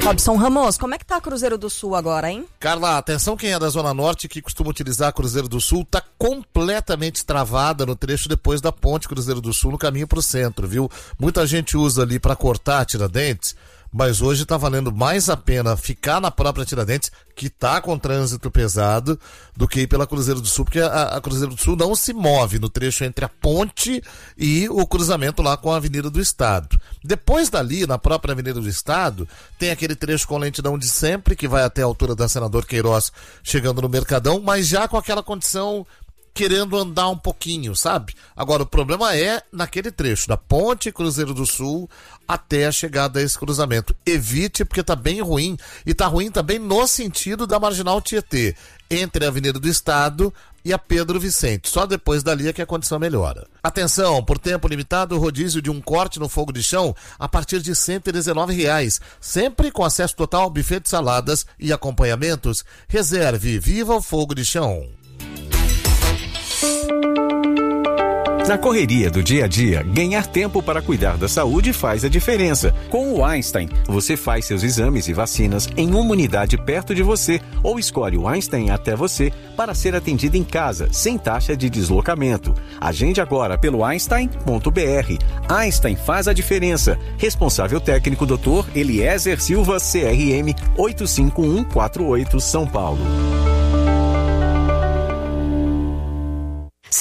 Robson Ramos, como é que tá Cruzeiro do Sul agora, hein? Carla, atenção quem é da Zona Norte que costuma utilizar Cruzeiro do Sul, tá completamente travada no trecho depois da ponte Cruzeiro do Sul no caminho pro centro, viu? Muita gente usa ali para cortar Tiradentes, mas hoje tá valendo mais a pena ficar na própria Tiradentes, que tá com trânsito pesado, do que ir pela Cruzeiro do Sul, porque a Cruzeiro do Sul não se move no trecho entre a ponte e o cruzamento lá com a Avenida do Estado. Depois dali, na própria Avenida do Estado, tem aquele trecho com lentidão de sempre, que vai até a altura da Senador Queiroz, chegando no Mercadão, mas já com aquela condição querendo andar um pouquinho, sabe? Agora, o problema é naquele trecho, da ponte Cruzeiro do Sul até a chegada a esse cruzamento. Evite, porque tá bem ruim, e tá ruim também no sentido da Marginal Tietê, entre a Avenida do Estado e a Pedro Vicente. Só depois dali é que a condição melhora. Atenção, por tempo limitado, rodízio de um corte no fogo de chão a partir de R$ 119, sempre com acesso total ao buffet de saladas e acompanhamentos. Reserve, viva o fogo de chão. Na correria do dia a dia, ganhar tempo para cuidar da saúde faz a diferença. Com o Einstein, você faz seus exames e vacinas em uma unidade perto de você ou escolhe o Einstein até você para ser atendido em casa, sem taxa de deslocamento. Agende agora pelo Einstein.br. Einstein faz a diferença. Responsável técnico Dr. Eliezer Silva, CRM 85148, São Paulo.